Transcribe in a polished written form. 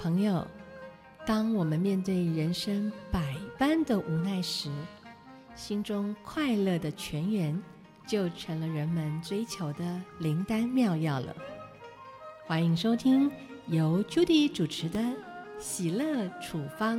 朋友，当我们面对人生百般的无奈时，心中快乐的泉源就成了人们追求的灵丹妙药了。欢迎收听由 Judy 主持的喜乐处方。